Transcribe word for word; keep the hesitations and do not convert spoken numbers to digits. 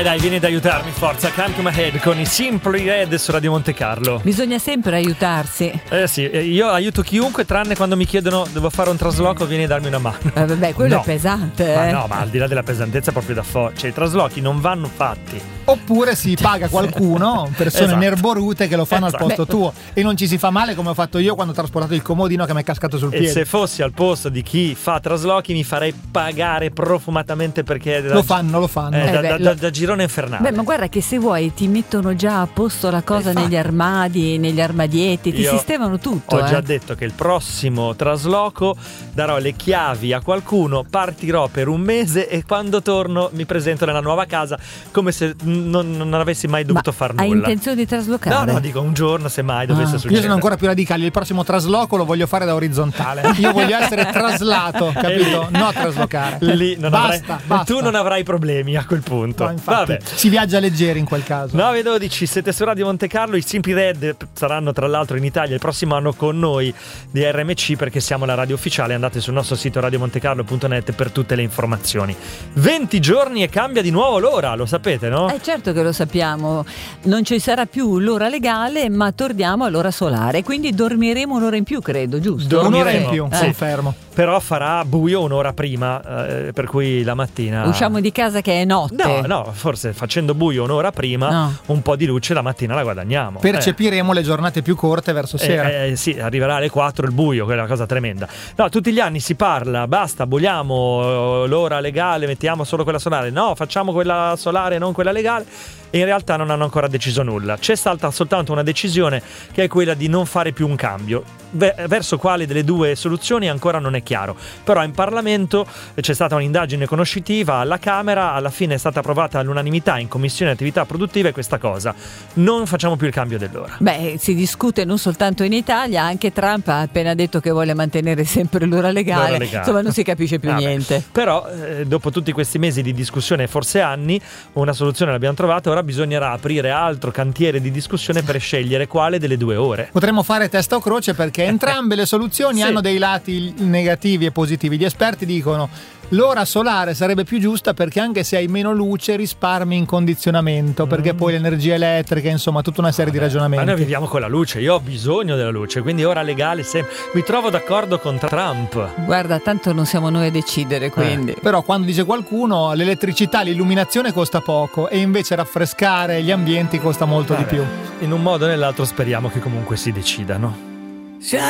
Dai, vieni ad aiutarmi, forza. Come to my head con i Simply Red su Radio Monte Carlo. Bisogna sempre aiutarsi. Eh sì, io aiuto chiunque, tranne quando mi chiedono devo fare un trasloco, vieni a darmi una mano. Eh, vabbè, quello no. è pesante. Ma eh. no, ma al di là della pesantezza proprio da fo- cioè i traslochi non vanno fatti. Oppure si paga qualcuno, persone Esatto. nerborute che lo fanno Esatto. al posto Beh. tuo e non ci si fa male come ho fatto io quando ho trasportato il comodino che mi è cascato sul E piede. se fossi al posto di chi fa traslochi mi farei pagare profumatamente perché da, Lo fanno, lo fanno. eh, Eh, da, beh, da, lo- da, da girone infernale. Beh, ma guarda che se vuoi ti mettono già a posto la cosa Infatti. negli armadi, negli armadietti, ti Io sistemano tutto. Ho eh. già detto che il prossimo trasloco darò le chiavi a qualcuno, partirò per un mese e quando torno mi presento nella nuova casa come se non, non avessi mai dovuto Ma far hai nulla. intenzione di No, traslocare? no, dico un giorno se mai dovesse Ah. succedere. Io sono ancora più radicale, il prossimo trasloco lo voglio fare da orizzontale. Io voglio essere traslato, capito? No traslocare. Lì non basta, avrai, basta. tu non avrai problemi a quel punto. No, infatti, Vabbè. si viaggia leggeri in quel caso. nove e dodici, siete su Radio Monte Carlo. I Simply Red saranno tra l'altro in Italia il prossimo anno con noi di R M C perché siamo la radio ufficiale. Andate sul nostro sito radiomontecarlo punto net per tutte le informazioni. venti giorni e cambia di nuovo l'ora, lo sapete, no? Eh certo che lo sappiamo, non ci sarà più l'ora legale ma torniamo all'ora solare, quindi dormiremo un'ora in più credo, giusto? Un'ora in dormiremo, più, sì. confermo. Però farà buio un'ora prima, eh, per cui la mattina Usciamo di casa che è notte. No, no, forse facendo buio un'ora prima No. un po' di luce la mattina la guadagniamo. Percepiremo le giornate più corte verso Eh, sera. eh, eh, sì, arriverà alle quattro il buio, quella è una cosa tremenda. No, tutti gli anni si parla, basta, aboliamo l'ora legale, mettiamo solo quella solare. No, facciamo quella solare, non quella legale. E in realtà non hanno ancora deciso nulla. C'è stata soltanto una decisione che è quella di non fare più un cambio. Ve- verso quale delle due soluzioni ancora non è chiaro. Però in Parlamento c'è stata un'indagine conoscitiva alla Camera, alla fine è stata approvata all'unanimità in Commissione Attività Produttive questa cosa. Non facciamo più il cambio dell'ora. Beh, si discute non soltanto in Italia, anche Trump ha appena detto che vuole mantenere sempre l'ora legale. L'ora legale. Insomma, non si capisce più Vabbè. niente. Però eh, dopo tutti questi mesi di discussione, forse anni, una soluzione l'abbiamo trovata. Ora bisognerà aprire altro cantiere di discussione per scegliere quale delle due ore. Potremmo fare testa o croce perché entrambe le soluzioni Sì. hanno dei lati negativi e positivi. Gli esperti dicono l'ora solare sarebbe più giusta perché anche se hai meno luce risparmi in condizionamento, perché Mm. poi l'energia elettrica, insomma tutta una serie di Ma ragionamenti. noi viviamo con la luce, io ho bisogno della luce, quindi ora legale sempre. Mi trovo d'accordo con Trump. Guarda, tanto non siamo noi a decidere, quindi. Però quando dice qualcuno l'elettricità, l'illuminazione costa poco e invece raffrescare gli ambienti costa molto Vabbè, di più. In un modo o nell'altro speriamo che comunque si decidano. Shine